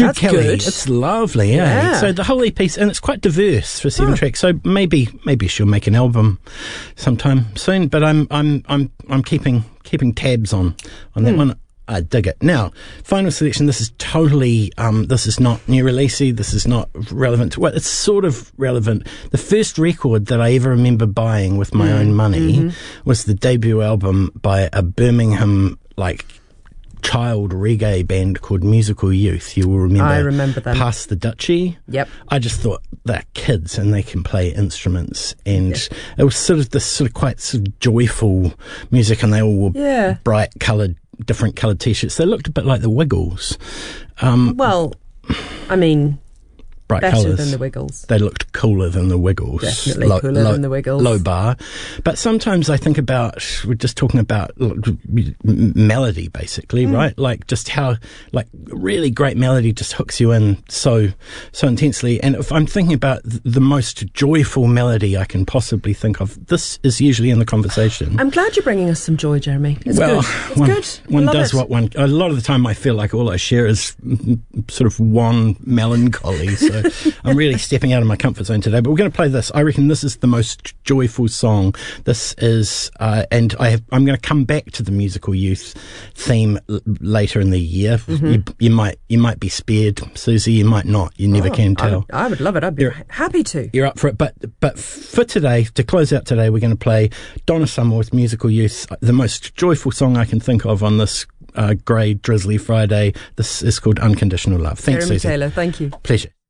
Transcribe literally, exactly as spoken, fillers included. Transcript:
Jude That's Kelly. good. It's lovely, yeah. Yeah. So the whole E P, and it's quite diverse for seven Huh. tracks. So maybe maybe she'll make an album sometime soon. But I'm I'm I'm I'm keeping keeping tabs on on that Hmm. one. I dig it. Now, final selection. This is totally. Um, this is not new releasey. This is not relevant to what. It's sort of relevant. The first record that I ever remember buying with my Mm. own money Mm-hmm. was the debut album by a Birmingham like child reggae band called Musical Youth. You will remember. I remember them. Pass the Dutchie. Yep. I just thought they're kids and they can play instruments, and Yeah. it was sort of this sort of quite sort of joyful music, and they all wore Yeah. bright coloured, different coloured t-shirts. They looked a bit like the Wiggles. Um, Well, I mean, bright better colours. than the Wiggles. They looked cooler than the Wiggles. Definitely cooler than the Wiggles. Low bar. But sometimes I think about, we're just talking about m- melody, basically, Mm. right? Like just how, like really great melody just hooks you in so, so intensely. And if I'm thinking about th- the most joyful melody I can possibly think of, this is usually in the conversation. I'm glad you're bringing us some joy, Jeremy. It's well, good. It's one, good. I one love does it. what one. A lot of the time, I feel like all I share is mm, sort of one melancholy. So I'm really stepping out of my comfort zone today. But we're going to play this. I reckon this is the most joyful song. This is, uh, and I have, I'm going to come back to the Musical Youth theme l- later in the year. Mm-hmm. You, you might, you might be spared, Susie. You might not. You never Oh, can I tell. would, I would love it. I'd be You're- happy to. You're up for it, but but for today, to close out today, we're going to play Donna Summer with Musical Youth, the most joyful song I can think of on this uh, grey, drizzly Friday. This is called Unconditional Love. Thanks, Jeremy Susie. Taylor, thank you. Pleasure.